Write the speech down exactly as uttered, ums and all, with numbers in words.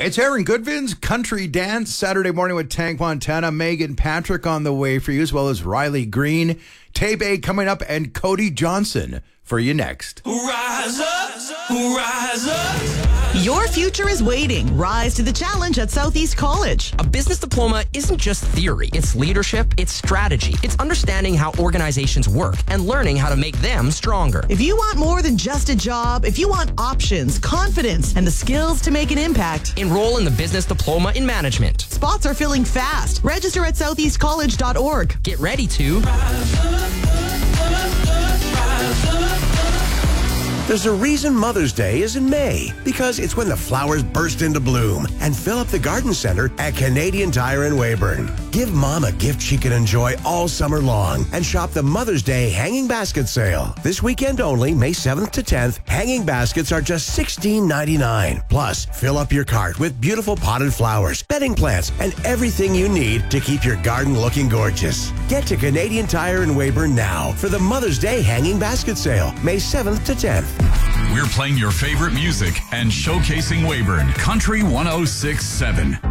It's Aaron Goodvin's Country Dance Saturday morning with Tank Montana, Megan Patrick on the way for you, as well as Riley Green, Tay-Bay coming up, and Cody Johnson for you next. Rise up, rise up. Your future is waiting. Rise to the challenge at Southeast College. A business diploma isn't just theory. It's leadership, it's strategy. It's understanding how organizations work and learning how to make them stronger. If you want more than just a job, if you want options, confidence, and the skills to make an impact, enroll in the Business Diploma in Management. Spots are filling fast. Register at southeast college dot org. Get ready to Rise up, rise up, rise up. There's a reason Mother's Day is in May, because it's when the flowers burst into bloom and fill up the garden center at Canadian Tire in Weyburn. Give Mom a gift she can enjoy all summer long and shop the Mother's Day Hanging Basket Sale. This weekend only, May seventh to tenth, hanging baskets are just sixteen ninety-nine. Plus, fill up your cart with beautiful potted flowers, bedding plants, and everything you need to keep your garden looking gorgeous. Get to Canadian Tire in Weyburn now for the Mother's Day Hanging Basket Sale, May seventh to tenth. We're playing your favorite music and showcasing Weyburn Country one oh six point seven.